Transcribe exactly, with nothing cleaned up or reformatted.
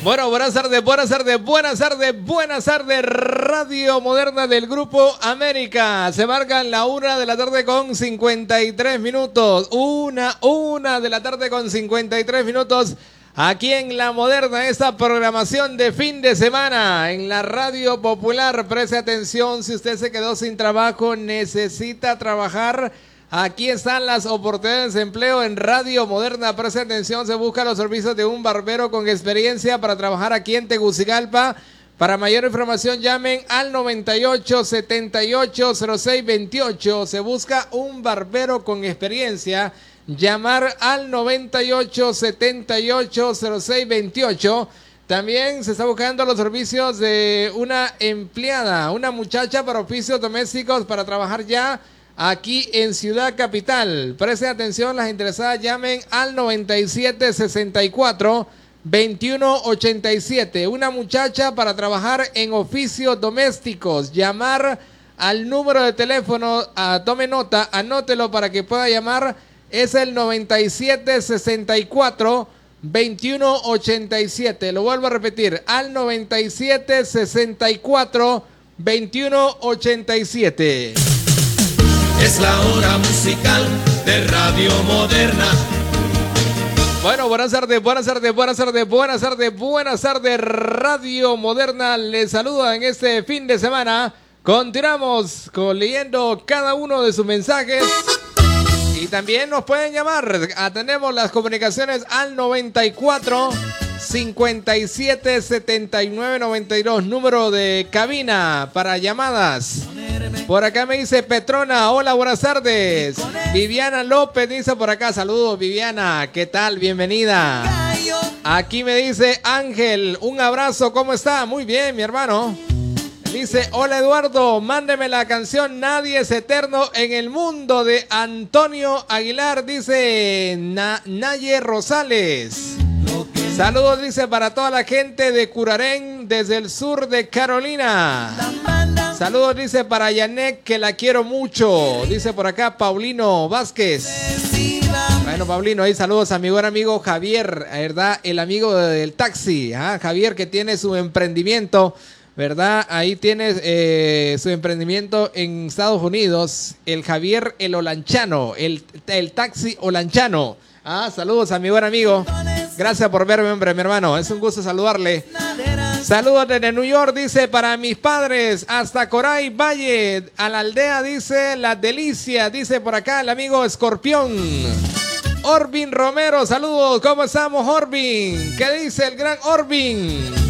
Bueno, buenas tardes, buenas tardes, buenas tardes, buenas tardes, Radio Moderna del Grupo América. Se marcan la una de la tarde con cincuenta y tres minutos. Una, una de la tarde con cincuenta y tres minutos. Aquí en La Moderna, esta programación de fin de semana en la Radio Popular. Preste atención, si usted se quedó sin trabajo, necesita trabajar. Aquí están las oportunidades de empleo en Radio Moderna. Preste atención, se buscan los servicios de un barbero con experiencia para trabajar aquí en Tegucigalpa. Para mayor información llamen al noventa y ocho, setenta y ocho, cero seis veintiocho. Se busca un barbero con experiencia. Llamar al noventa y ocho, setenta y ocho, cero seis veintiocho. También se está buscando los servicios de una empleada, una muchacha para oficios domésticos para trabajar ya aquí en Ciudad Capital. Presten atención, las interesadas llamen al noventa y siete, sesenta y cuatro, veintiuno ochenta y siete. Una muchacha para trabajar en oficios domésticos. Llamar al número de teléfono, a, tome nota, anótelo para que pueda llamar. Es el noventa y siete, sesenta y cuatro, veintiuno ochenta y siete. Lo vuelvo a repetir, al noventa y siete, sesenta y cuatro, veintiuno ochenta y siete. Es la hora musical de Radio Moderna. Bueno, buenas tardes, buenas tardes, buenas tardes, buenas tardes, buenas tardes, Radio Moderna. Les saluda en este fin de semana. Continuamos con leyendo cada uno de sus mensajes. Y también nos pueden llamar. Atendemos las comunicaciones al noventa y cuatro, cincuenta y siete, setenta y nueve, noventa y dos. Número de cabina para llamadas. Por acá me dice Petrona, hola, buenas tardes. Viviana López dice por acá, saludos Viviana, ¿qué tal? Bienvenida. Aquí me dice Ángel, un abrazo, ¿cómo está? Muy bien, mi hermano. Dice, hola Eduardo, mándeme la canción Nadie es Eterno en el Mundo de Antonio Aguilar, dice Na Naye Rosales. Saludos, dice, para toda la gente de Curarén desde el sur de Carolina. Saludos, dice, para Yanek, que la quiero mucho. Dice por acá Paulino Vázquez. Bueno, Paulino, ahí saludos a mi buen amigo Javier, ¿verdad? El amigo del taxi, ¿ah? Javier, que tiene su emprendimiento, ¿verdad? Ahí tiene eh, su emprendimiento en Estados Unidos. El Javier el Olanchano, el, el taxi Olanchano. Ah, saludos a mi buen amigo. Gracias por verme, hombre, mi hermano. Es un gusto saludarle. Saludos desde New York, dice, para mis padres, hasta Coray Valle, a la aldea, dice, La Delicia, dice por acá el amigo Escorpión. Orbin Romero, saludos, ¿cómo estamos, Orbin? ¿Qué dice el gran Orbin?